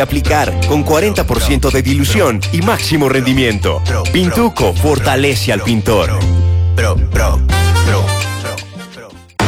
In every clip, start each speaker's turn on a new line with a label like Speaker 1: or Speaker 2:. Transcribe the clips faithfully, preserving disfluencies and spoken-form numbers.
Speaker 1: Aplicar con cuarenta por ciento de dilución y máximo rendimiento. Pintuco fortalece al pintor. Pro, pro, pro, pro, pro.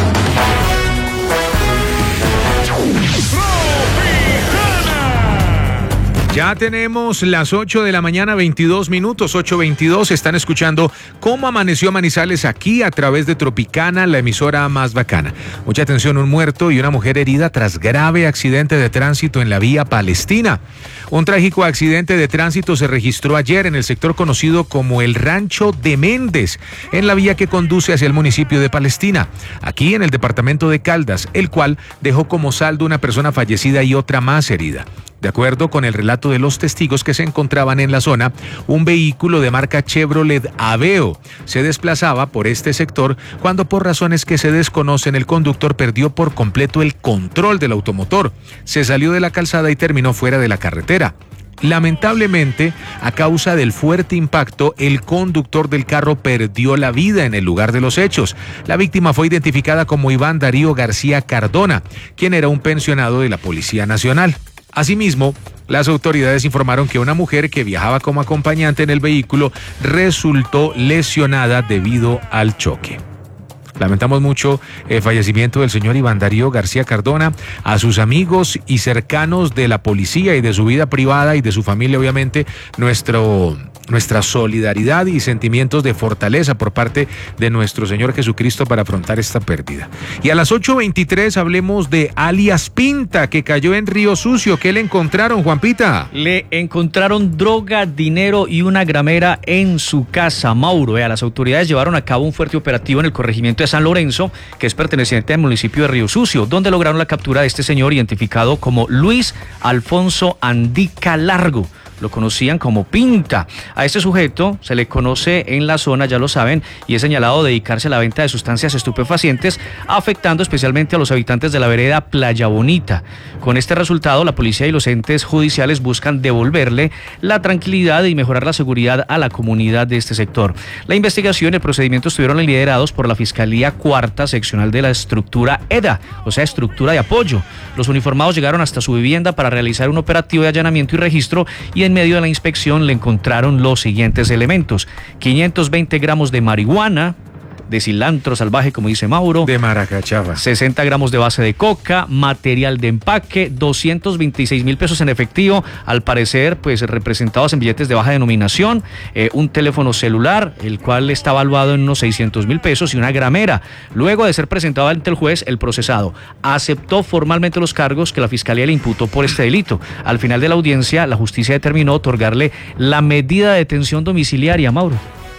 Speaker 2: Ya tenemos las ocho de la mañana, veintidós minutos, ocho veintidós. Están escuchando Cómo Amaneció Manizales aquí a través de Tropicana, la emisora más bacana. Mucha atención, un muerto y una mujer herida tras grave accidente de tránsito en la vía Palestina. Un trágico accidente de tránsito se registró ayer en el sector conocido como el Rancho de Méndez, en la vía que conduce hacia el municipio de Palestina, aquí en el departamento de Caldas, el cual dejó como saldo una persona fallecida y otra más herida. De acuerdo con el relato de los testigos que se encontraban en la zona, un vehículo de marca Chevrolet Aveo se desplazaba por este sector cuando, por razones que se desconocen, el conductor perdió por completo el control del automotor. Se salió de la calzada y terminó fuera de la carretera. Lamentablemente, a causa del fuerte impacto, el conductor del carro perdió la vida en el lugar de los hechos. La víctima fue identificada como Iván Darío García Cardona, quien era un pensionado de la Policía Nacional. Asimismo, las autoridades informaron que una mujer que viajaba como acompañante en el vehículo resultó lesionada debido al choque. Lamentamos mucho el fallecimiento del señor Iván Darío García Cardona. A sus amigos y cercanos de la policía y de su vida privada y de su familia, obviamente, nuestro... nuestra solidaridad y sentimientos de fortaleza por parte de nuestro Señor Jesucristo para afrontar esta pérdida. Y a las ocho veintitrés hablemos de alias Pinta, que cayó en Río Sucio. ¿Qué le encontraron, Juanpita?
Speaker 3: Le encontraron droga, dinero y una gramera en su casa, Mauro. Eh, las autoridades llevaron a cabo un fuerte operativo en el corregimiento de San Lorenzo, que es perteneciente al municipio de Río Sucio, donde lograron la captura de este señor identificado como Luis Alfonso Andica Largo. Lo conocían como Pinta. A este sujeto se le conoce en la zona, ya lo saben, y es señalado de dedicarse a la venta de sustancias estupefacientes, afectando especialmente a los habitantes de la vereda Playa Bonita. Con este resultado, la policía y los entes judiciales buscan devolverle la tranquilidad y mejorar la seguridad a la comunidad de este sector. La investigación y el procedimiento estuvieron liderados por la Fiscalía Cuarta Seccional de la Estructura E D A, o sea, Estructura de Apoyo. Los uniformados llegaron hasta su vivienda para realizar un operativo de allanamiento y registro, y en medio de la inspección le encontraron los siguientes elementos: quinientos veinte gramos de marihuana, de cilantro salvaje, como dice Mauro,
Speaker 2: de maracachava,
Speaker 3: sesenta gramos de base de coca, material de empaque, doscientos veintiséis mil pesos en efectivo, al parecer pues representados en billetes de baja denominación, eh, un teléfono celular, el cual está valuado en unos seiscientos mil pesos, y una gramera. Luego de ser presentado ante el juez, el procesado aceptó formalmente los cargos que la fiscalía le imputó por este delito. Al final de la audiencia, la justicia determinó otorgarle la medida de detención domiciliaria, Mauro.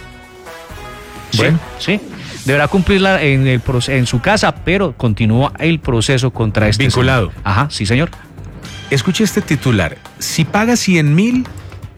Speaker 2: Bueno.
Speaker 3: Sí, sí. Deberá cumplirla en, el, en su casa, pero continúa el proceso contra este
Speaker 2: vinculado.
Speaker 3: Señor. Ajá, sí, señor.
Speaker 2: Escuche este titular. Si paga cien mil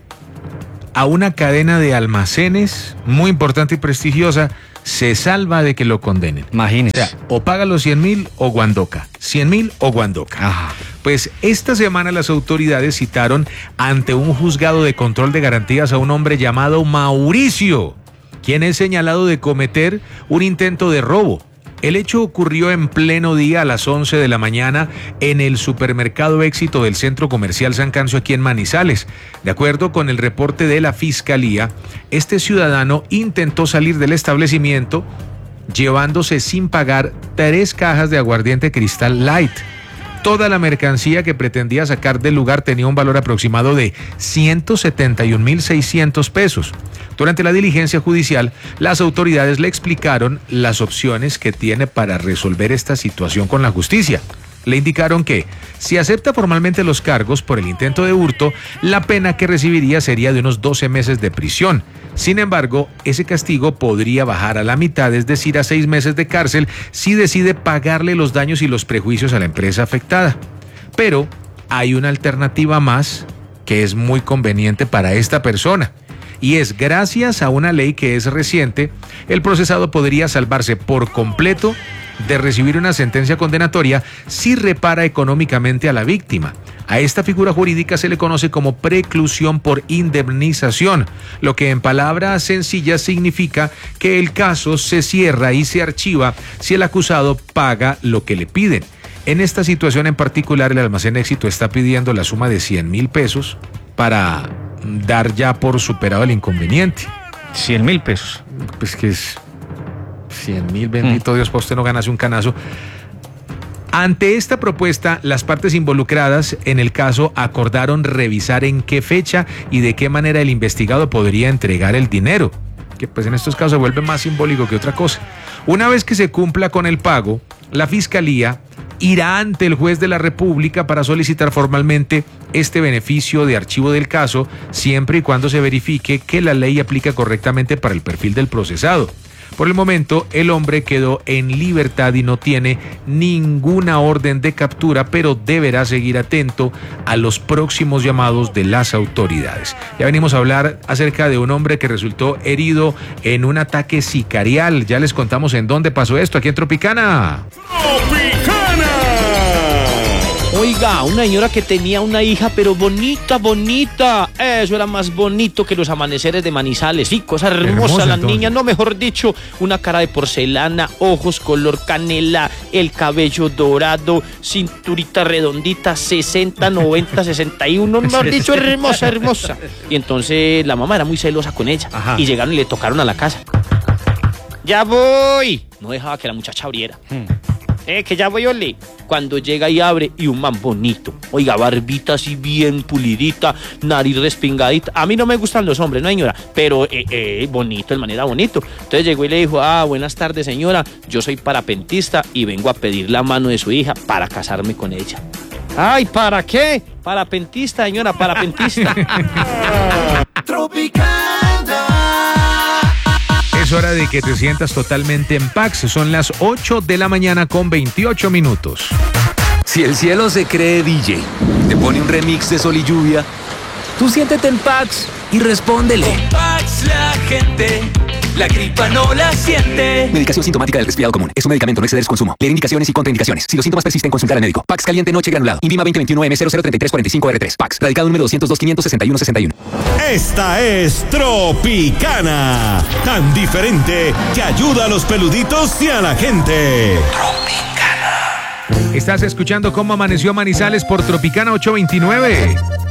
Speaker 2: a una cadena de almacenes muy importante y prestigiosa, se salva de que lo condenen.
Speaker 3: Imagínese.
Speaker 2: O sea, o paga los cien mil o guandoca. cien mil o guandoca.
Speaker 3: Ajá.
Speaker 2: Pues esta semana las autoridades citaron ante un juzgado de control de garantías a un hombre llamado Mauricio, quien es señalado de cometer un intento de robo. El hecho ocurrió en pleno día a las once de la mañana en el supermercado Éxito del Centro Comercial San Cancio, aquí en Manizales. De acuerdo con el reporte de la Fiscalía, este ciudadano intentó salir del establecimiento llevándose sin pagar tres cajas de aguardiente Cristal Light. Toda la mercancía que pretendía sacar del lugar tenía un valor aproximado de ciento setenta y un mil seiscientos pesos. Durante la diligencia judicial, las autoridades le explicaron las opciones que tiene para resolver esta situación con la justicia. Le indicaron que, si acepta formalmente los cargos por el intento de hurto, la pena que recibiría sería de unos doce meses de prisión. Sin embargo, ese castigo podría bajar a la mitad, es decir, a seis meses de cárcel, si decide pagarle los daños y los prejuicios a la empresa afectada. Pero hay una alternativa más que es muy conveniente para esta persona. Y es gracias a una ley que es reciente, el procesado podría salvarse por completo de recibir una sentencia condenatoria si repara económicamente a la víctima. A esta figura jurídica se le conoce como preclusión por indemnización, lo que en palabras sencillas significa que el caso se cierra y se archiva si el acusado paga lo que le piden. En esta situación en particular, el almacén Éxito está pidiendo la suma de cien mil pesos para dar ya por superado el inconveniente.
Speaker 3: cien mil pesos.
Speaker 2: Pues que es cien mil, bendito mm. Dios, para usted no ganase un canazo. Ante esta propuesta, las partes involucradas en el caso acordaron revisar en qué fecha y de qué manera el investigado podría entregar el dinero, que pues en estos casos se vuelve más simbólico que otra cosa. Una vez que se cumpla con el pago, la Fiscalía irá ante el juez de la República para solicitar formalmente este beneficio de archivo del caso, siempre y cuando se verifique que la ley aplica correctamente para el perfil del procesado. Por el momento, el hombre quedó en libertad y no tiene ninguna orden de captura, pero deberá seguir atento a los próximos llamados de las autoridades. Ya venimos a hablar acerca de un hombre que resultó herido en un ataque sicarial. Ya les contamos en dónde pasó esto, aquí en Tropicana.
Speaker 4: ¡Tropicana! Oiga, una señora que tenía una hija, pero bonita, bonita. Eso era más bonito que los amaneceres de Manizales. Sí, cosa hermosa, hermosa la entonces. Niña, no, mejor dicho, una cara de porcelana, ojos color canela, el cabello dorado, cinturita redondita, sesenta, noventa, sesenta y uno, mejor dicho, hermosa, hermosa. Y entonces la mamá era muy celosa con ella. Ajá. Y llegaron y le tocaron a la casa. ¡Ya voy! No dejaba que la muchacha abriera. Hmm. Eh, que ya voy, ole. Cuando llega y abre, y un man bonito. Oiga, barbita así bien pulidita, nariz respingadita. A mí no me gustan los hombres, no señora, pero eh, eh, bonito, el man era bonito. Entonces llegó y le dijo, ah, buenas tardes señora, yo soy parapentista y vengo a pedir la mano de su hija para casarme con ella. Ay, ¿para qué? Parapentista, señora, parapentista.
Speaker 2: Es hora de que te sientas totalmente en paz. Son las ocho de la mañana con veintiocho minutos.
Speaker 5: Si el cielo se cree D J, te pone un remix de Sol y Lluvia, tú siéntete en Pax y respóndele.
Speaker 6: Con Pax la gente, la gripa no la siente.
Speaker 5: Medicación sintomática del resfriado común. Es un medicamento, no exceder su consumo. Leer indicaciones y contraindicaciones. Si los síntomas persisten, consultar al médico. Pax caliente noche granulado. Invima veinte veintiuno M cero cero treinta y tres cuarenta y cinco R tres. Pax. Radicado número doscientos dos, quinientos sesenta y uno, sesenta y uno.
Speaker 7: Esta es Tropicana. Tan diferente que ayuda a los peluditos y a la gente.
Speaker 2: Tropicana. Estás escuchando Cómo Amaneció Manizales por Tropicana ocho veintinueve.